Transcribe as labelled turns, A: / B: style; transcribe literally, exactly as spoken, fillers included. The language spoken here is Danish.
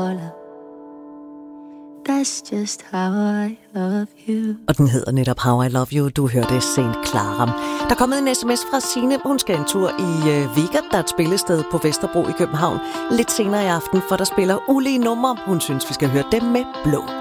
A: sola. That's just how I love you.
B: Og den hedder netop How I Love You. Du hørte Saint Clara. Der er kommet en sms fra Signe. Hun skal en tur i øh, Vega, der er et spillested på Vesterbro i København. Lidt senere i aften, for der spiller ulige numre. Hun synes, vi skal høre dem med blå.